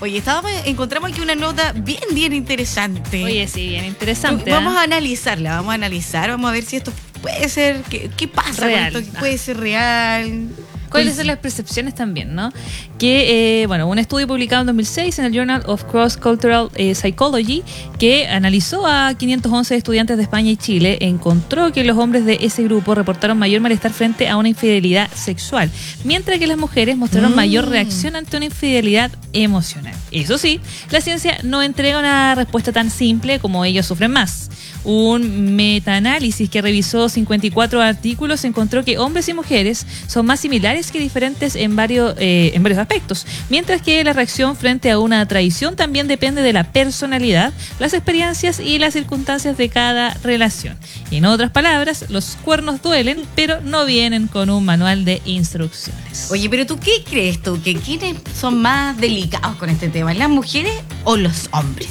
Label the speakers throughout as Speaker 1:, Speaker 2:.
Speaker 1: Oye, encontramos aquí una nota bien interesante.
Speaker 2: Oye, sí, bien interesante.
Speaker 1: Vamos a analizarla, vamos a ver si esto puede ser, ¿qué pasa
Speaker 2: real.
Speaker 1: con esto? ¿Puede ser real?
Speaker 2: ¿Cuáles son las percepciones también, no? Que, un estudio publicado en 2006 en el Journal of Cross-Cultural Psychology, que analizó a 511 estudiantes de España y Chile, encontró que los hombres de ese grupo reportaron mayor malestar frente a una infidelidad sexual, mientras que las mujeres mostraron mayor reacción ante una infidelidad emocional. Eso sí, la ciencia no entrega una respuesta tan simple como ellos sufren más. Un metaanálisis que revisó 54 artículos encontró que hombres y mujeres son más similares que diferentes en varios aspectos, mientras que la reacción frente a una traición también depende de la personalidad, las experiencias y las circunstancias de cada relación. Y en otras palabras, los cuernos duelen, pero no vienen con un manual de instrucciones.
Speaker 1: Oye, pero ¿tú qué crees tú? ¿Que quiénes son más delicados con este tema? ¿Las mujeres o los hombres?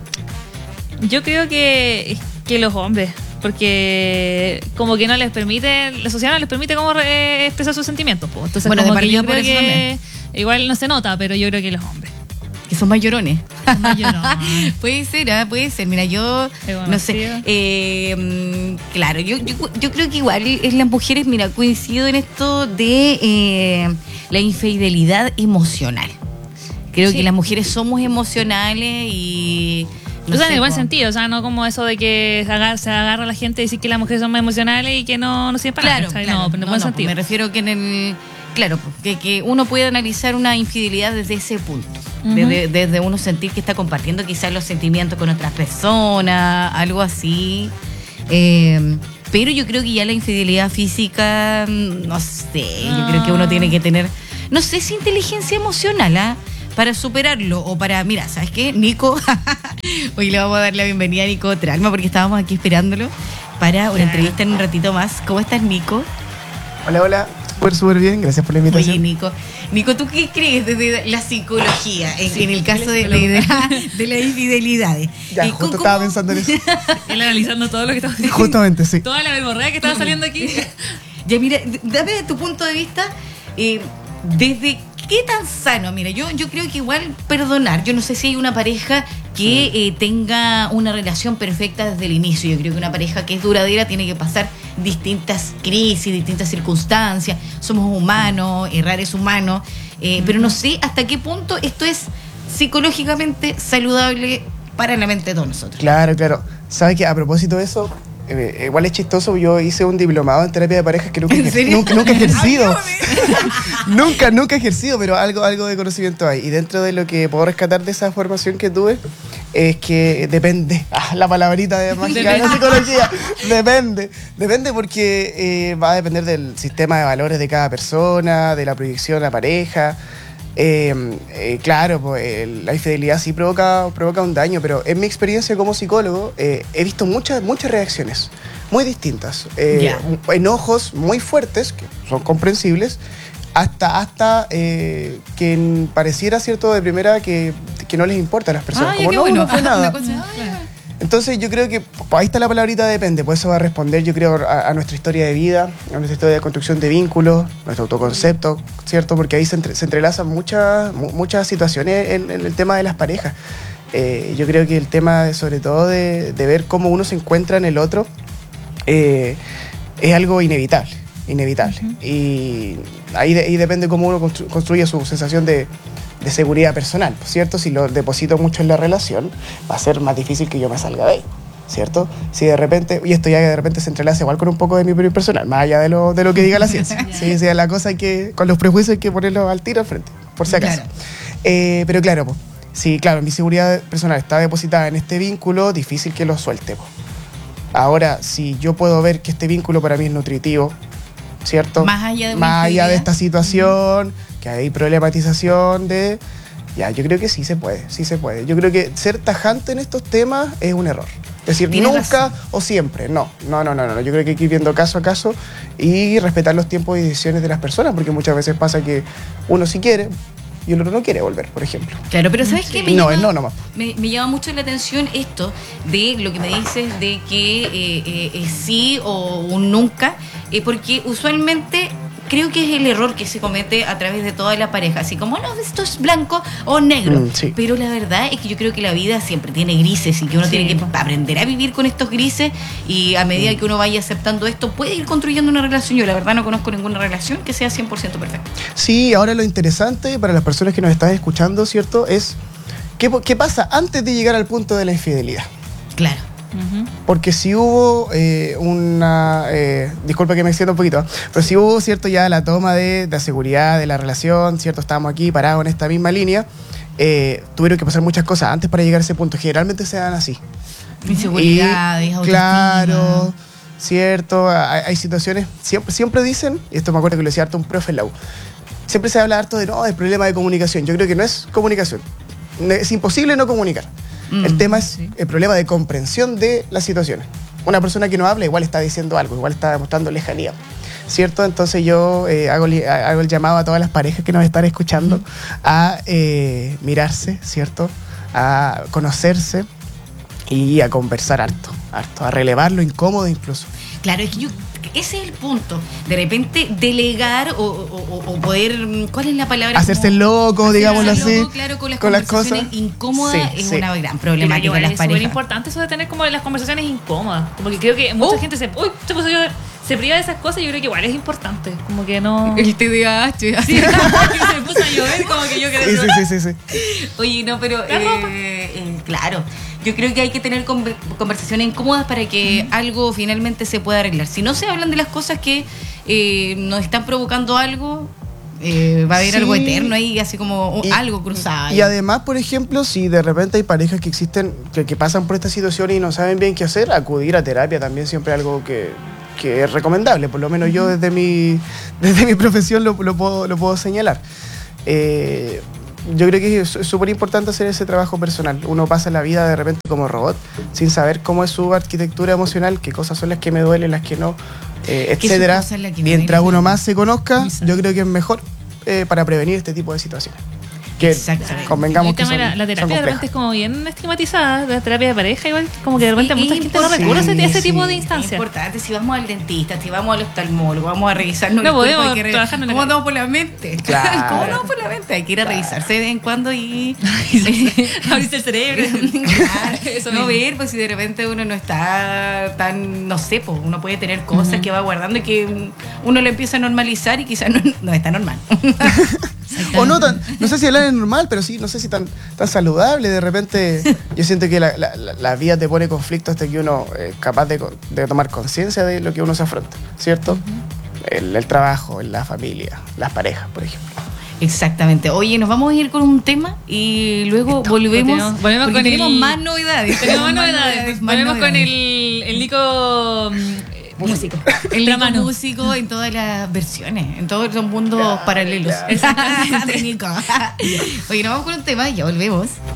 Speaker 2: Yo creo que los hombres, porque como que no les permite, la sociedad no les permite como expresar sus sentimientos, pues. Entonces
Speaker 1: bueno,
Speaker 2: como que yo creo
Speaker 1: por eso
Speaker 2: que igual no se nota, pero yo creo que los hombres.
Speaker 1: Que son más llorones.
Speaker 2: Puede
Speaker 1: ser. Mira, yo no sé. Claro, yo creo que igual es las mujeres, mira, coincido en esto de la infidelidad emocional. Creo que las mujeres somos emocionales y...
Speaker 2: No sé, en el buen sentido, o sea, no como eso de que se agarra a la gente y decir que las mujeres son más emocionales y que no sirven para nada.
Speaker 1: Claro,
Speaker 2: no, pero en el buen sentido.
Speaker 1: Me refiero que claro, que uno puede analizar una infidelidad desde ese punto. Desde uno sentir que está compartiendo quizás los sentimientos con otras personas, algo así. Pero yo creo que ya la infidelidad física, no sé, yo creo que uno tiene que tener, no sé si inteligencia emocional, para superarlo o para, mira, ¿sabes qué? Nico, hoy le vamos a dar la bienvenida a Nico Tralma porque estábamos aquí esperándolo para una entrevista en un ratito más. ¿Cómo estás, Nico?
Speaker 3: Hola, súper bien, gracias por la invitación.
Speaker 1: Oye, Nico, ¿tú qué crees desde la psicología en el caso de las infidelidades?
Speaker 3: Ya, justo estaba pensando en eso.
Speaker 2: Él analizando todo lo que estaba diciendo.
Speaker 3: Justamente, sí.
Speaker 2: Toda la verborrea que estaba saliendo aquí.
Speaker 1: Ya, mira, dame tu punto de vista, desde qué tan sano. Mira, yo creo que igual perdonar. Yo no sé si hay una pareja que tenga una relación perfecta desde el inicio. Yo creo que una pareja que es duradera tiene que pasar distintas crisis, distintas circunstancias. Somos humanos, errar es humano. Pero no sé hasta qué punto esto es psicológicamente saludable para la mente de todos nosotros.
Speaker 3: Claro. ¿Sabes qué? A propósito de eso, igual es chistoso, yo hice un diplomado en terapia de parejas que nunca he ejercido. Nunca he ejercido, pero algo de conocimiento hay. Y dentro de lo que puedo rescatar de esa formación que tuve es que depende. La palabrita de mágica de la psicología. Depende porque va a depender del sistema de valores de cada persona, de la proyección a la pareja. Claro, pues, la infidelidad sí provoca un daño, pero en mi experiencia como psicólogo he visto muchas reacciones muy distintas, enojos muy fuertes que son comprensibles, hasta que pareciera cierto de primera que no les importa a las personas, no fue nada. Entonces yo creo que ahí está la palabrita depende, pues eso va a responder yo creo a nuestra historia de vida, a nuestra historia de construcción de vínculos, nuestro autoconcepto, ¿cierto? Porque ahí se entrelazan muchas situaciones en el tema de las parejas. Yo creo que el tema sobre todo de ver cómo uno se encuentra en el otro es algo inevitable. Y ahí depende cómo uno construye su sensación de seguridad personal, ¿cierto? Si lo deposito mucho en la relación, va a ser más difícil que yo me salga de ahí, ¿cierto? Si de repente, y esto ya de repente se entrelaza igual con un poco de mi opinión personal, más allá de lo que diga la ciencia. Sí, la cosa hay que, con los prejuicios hay que ponerlos al tiro al frente, por si acaso. Claro. Pero claro, pues, sí, claro, mi seguridad personal está depositada en este vínculo, difícil que lo suelte, pues. Ahora, si yo puedo ver que este vínculo para mí es nutritivo, ¿cierto? Más allá de esta situación, que hay problematización yo creo que sí se puede. Yo creo que ser tajante en estos temas es un error. Es decir, nunca o siempre. No. Yo creo que hay que ir viendo caso a caso y respetar los tiempos y decisiones de las personas, porque muchas veces pasa que uno sí quiere y el otro no quiere volver, por ejemplo.
Speaker 1: Claro, pero ¿sabes qué?
Speaker 3: Me
Speaker 1: llama mucho la atención esto de lo que me dices de que sí o un nunca, porque usualmente creo que es el error que se comete a través de toda la pareja, así como, no, esto es blanco o negro,
Speaker 3: sí.
Speaker 1: Pero la verdad es que yo creo que la vida siempre tiene grises y que uno tiene que aprender a vivir con estos grises, y a medida que uno vaya aceptando esto puede ir construyendo una relación. Yo la verdad no conozco ninguna relación que sea 100% perfecta.
Speaker 3: Sí, ahora lo interesante para las personas que nos están escuchando, ¿cierto? Es ¿qué pasa antes de llegar al punto de la infidelidad?
Speaker 1: Claro.
Speaker 3: Porque si hubo disculpa que me extienda un poquito, pero si hubo, ¿cierto?, ya la toma de la seguridad de la relación, ¿cierto?, estábamos aquí parados en esta misma línea, tuvieron que pasar muchas cosas antes para llegar a ese punto. Generalmente se dan así.
Speaker 1: Inseguridades, autoestima.
Speaker 3: Claro, ¿cierto? Hay situaciones, siempre dicen, y esto me acuerdo que lo decía harto un profe en la U, siempre se habla harto del problema de comunicación. Yo creo que no es comunicación, es imposible no comunicar. El tema es el problema de comprensión de las situaciones. Una persona que no habla igual está diciendo algo, igual está demostrando lejanía, ¿cierto? Entonces yo hago el llamado a todas las parejas que nos están escuchando a mirarse, ¿cierto? A conocerse y a conversar harto, a relevar lo incómodo incluso.
Speaker 1: Claro, es que ese es el punto. De repente delegar o poder, ¿cuál es la palabra?
Speaker 3: Hacerse loco, digámoslo así.
Speaker 1: Loco, claro, con las cosas incómodas, es una gran problemática de las parejas. Es súper
Speaker 2: importante eso de tener como las conversaciones incómodas. Como que creo que mucha gente se priva de esas cosas. Y yo creo que igual es importante. Como que no...
Speaker 1: El TDAH.
Speaker 2: Sí, se puso a llover como que yo quería...
Speaker 3: Sí.
Speaker 1: Oye, no, pero... claro. Yo creo que hay que tener conversaciones incómodas para que algo finalmente se pueda arreglar. Si no se hablan de las cosas que nos están provocando algo, va a haber algo eterno ahí, así como algo cruzado.
Speaker 3: Y además, por ejemplo, si de repente hay parejas que existen, que pasan por esta situación y no saben bien qué hacer, acudir a terapia también siempre es algo que es recomendable. Por lo menos yo desde mi profesión lo puedo señalar. Yo creo que es súper importante hacer ese trabajo personal. Uno pasa la vida de repente como robot, sin saber cómo es su arquitectura emocional, qué cosas son las que me duelen, las que no, etcétera. Mientras uno más se conozca, yo creo que es mejor para prevenir este tipo de situaciones. Que convengamos que
Speaker 2: la terapia de repente es como bien estigmatizada, la terapia de pareja igual, como que de repente mucha gente no recurre a ese tipo de instancias.
Speaker 1: Es importante, si vamos al dentista, si vamos al oftalmólogo, vamos a revisarnos.
Speaker 2: No podemos trabajar
Speaker 1: ¿Cómo andamos por la mente?
Speaker 3: Claro.
Speaker 1: ¿Cómo andamos por la mente? Hay que ir a revisarse de vez en cuando y
Speaker 2: abrirse el cerebro.
Speaker 1: Claro, eso no ver, pues si de repente uno no está tan, no sé, pues uno puede tener cosas que va guardando y que uno lo empieza a normalizar y quizás no está normal.
Speaker 3: O no sé si hablar es normal, pero sí, no sé si tan saludable. De repente yo siento que la vida te pone conflicto hasta que uno es capaz de tomar conciencia de lo que uno se afronta, ¿cierto? El trabajo, la familia, las parejas, por ejemplo.
Speaker 1: Exactamente. Oye, nos vamos a ir con un tema y luego volvemos
Speaker 2: con
Speaker 1: tenemos más novedades.
Speaker 2: Volvemos con el Nico...
Speaker 3: músico.
Speaker 1: El Nico músico en todas las versiones, en todos los mundos paralelos.
Speaker 2: Exactamente.
Speaker 1: Oye, nos vamos con un tema y ya volvemos.